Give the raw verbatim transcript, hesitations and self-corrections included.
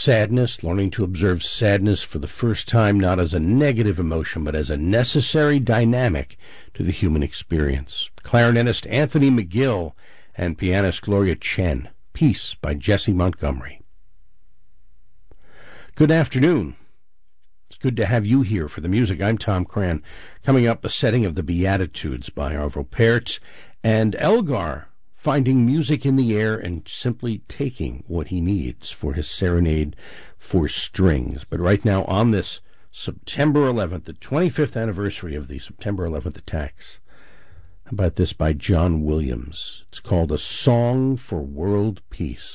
sadness, learning to observe sadness for the first time, not as a negative emotion, but as a necessary dynamic to the human experience. Clarinetist Anthony McGill and pianist Gloria Chen. Peace by Jesse Montgomery. Good afternoon. It's good to have you here for the music. I'm Tom Cran. Coming up, a setting of the Beatitudes by Arvo Pärt, and Elgar finding music in the air and simply taking what he needs for his serenade for strings. But right now, on this September eleventh, the twenty-fifth anniversary of the September eleventh attacks, how about this by John Williams? It's called A Song for World Peace.